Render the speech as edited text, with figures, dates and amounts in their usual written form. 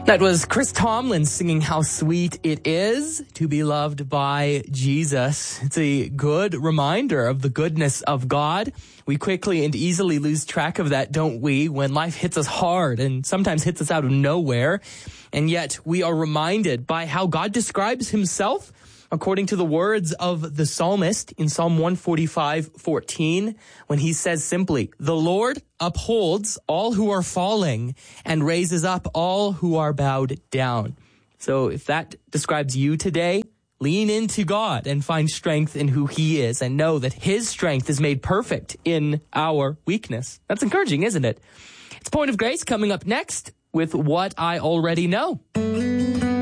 That was Chris Tomlin singing How Sweet It Is to Be Loved by Jesus. It's a good reminder of the goodness of God. We quickly and easily lose track of that, don't we, when life hits us hard and sometimes hits us out of nowhere. And yet we are reminded by how God describes himself according to the words of the psalmist in Psalm 145:14, when he says simply, "The Lord upholds all who are falling and raises up all who are bowed down." So if that describes you today, lean into God and find strength in who he is and know that his strength is made perfect in our weakness. That's encouraging, isn't it? It's Point of Grace coming up next with What I Already Know.